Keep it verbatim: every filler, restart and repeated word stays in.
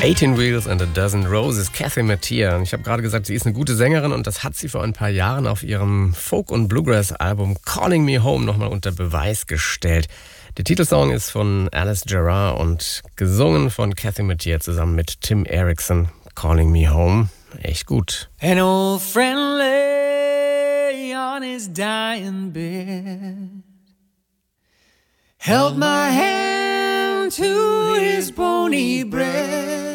eighteen Wheels and a Dozen Roses, Kathy Mattea. Ich habe gerade gesagt, sie ist eine gute Sängerin und das hat sie vor ein paar Jahren auf ihrem Folk- und Bluegrass-Album Calling Me Home nochmal unter Beweis gestellt. Der Titelsong ist von Alice Gerrard und gesungen von Kathy Mattea zusammen mit Tim Erickson. Calling Me Home, echt gut. An old friend lay on his dying bed, held my hand to his bony breast.